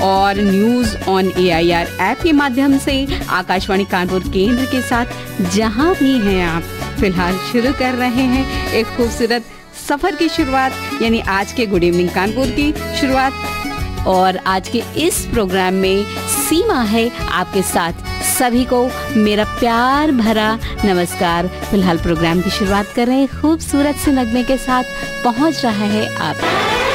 और news on AIR app के माध्यम से आकाशवाणी कानपुर केंद्र के साथ जहां भी हैं आप, फिलहाल शुरू कर रहे हैं एक खूबसूरत सफ़र की शुरुआत, यानी आज के गुड इवनिंग कानपुर की शुरुआत। और आज के इस प्रोग्राम में सीमा है आपके साथ। सभी को मेरा प्यार भरा नमस्कार। फिलहाल प्रोग्राम की शुरुआत कर रहे हैं खूबसूरत से नगमे के साथ। पहुंच रहा है आप